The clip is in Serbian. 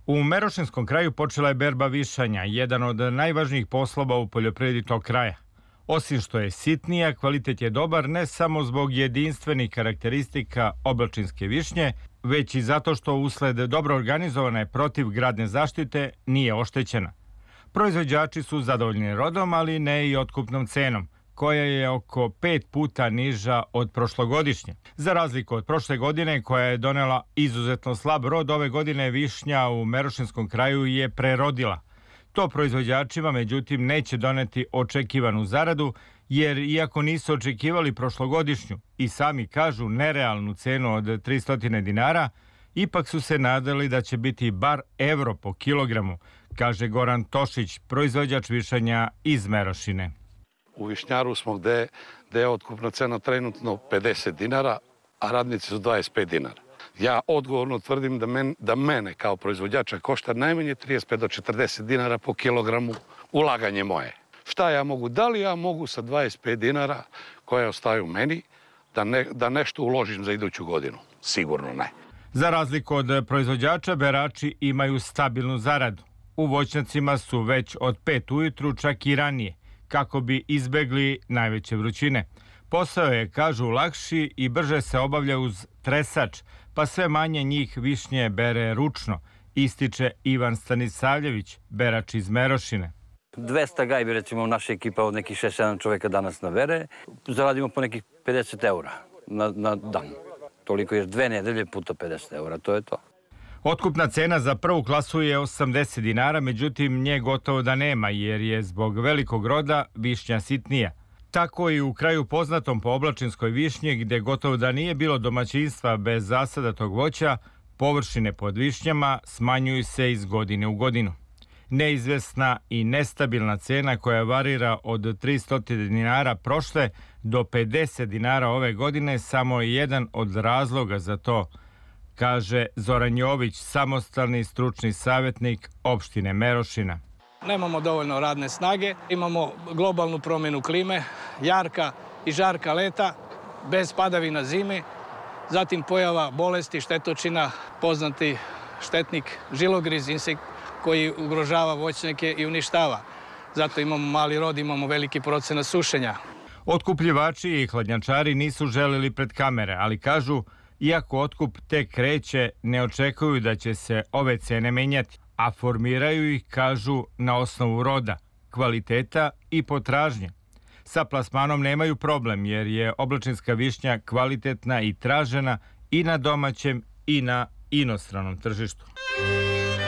U Merošinskom kraju počela je berba višanja, jedan od najvažnijih poslova u poljoprivredi tog kraja. Osim što je sitnija, kvalitet je dobar ne samo zbog jedinstvenih karakteristika oblačinske višnje, već i zato što usled dobro organizovane protivgradne zaštite nije oštećena. Proizvođači su zadovoljni rodom, ali ne i otkupnom cenom, koja je oko 5 puta niža od prošlogodišnje. Za razliku od prošle godine, koja je donela izuzetno slab rod, ove godine višnja u Merošinskom kraju je prerodila. To proizvođačima, međutim, neće doneti očekivanu zaradu, jer iako nisu očekivali prošlogodišnju i sami kažu nerealnu cenu od 300 dinara, ipak su se nadali da će biti bar evro po kilogramu, kaže Goran Tošić, proizvođač višanja iz Merošine. U Višnjaru smo gde je otkupna cena trenutno 50 dinara, a radnici su 25 dinara. Ja odgovorno tvrdim da mene kao proizvođača košta najmanje 35 do 40 dinara po kilogramu ulaganje moje. Šta ja mogu? Da li ja mogu sa 25 dinara koje ostaju meni da nešto uložim za iduću godinu? Sigurno ne. Za razliku od proizvođača, berači imaju stabilnu zaradu. U voćnjacima su već od 5 ujutru, čak i ranije, kako bi izbegli najveće vrućine. Posao je, kažu, lakši i brže se obavlja uz tresač, pa sve manje njih višnje bere ručno, ističe Ivan Stanisavljević, berač iz Merošine. 200 gajbi, recimo, naša ekipa od nekih 6-7 čoveka danas nabere, zaradimo po nekih 50 eura na dan. Toliko je 2 nedelje puta 50 eura, to je to. Otkupna cena za prvu klasu je 80 dinara, međutim nje gotovo da nema, jer je zbog velikog roda višnja sitnija. Tako i u kraju poznatom po oblačinskoj višnji, gde gotovo da nije bilo domaćinstva bez zasada tog voća, površine pod višnjama smanjuju se iz godine u godinu. Neizvesna i nestabilna cena koja varira od 300 dinara prošle do 50 dinara ove godine samo je jedan od razloga za to, kaže Zoran Jović, samostalni stručni savjetnik opštine Merošina. Nemamo dovoljno radne snage, imamo globalnu promjenu klime, jarka i žarka leta, bez padavina zime, zatim pojava bolesti, štetočina, poznati štetnik žilogriz, insekt koji ugrožava voćnjake i uništava. Zato imamo mali rod, imamo veliki procenat sušenja. Otkupljivači i hladnjačari nisu želeli pred kamere, ali kažu, iako otkup tek kreće, ne očekuju da će se ove cene menjati, a formiraju ih, kažu, na osnovu roda, kvaliteta i potražnje. Sa plasmanom nemaju problem, jer je oblačinska višnja kvalitetna i tražena i na domaćem i na inostranom tržištu.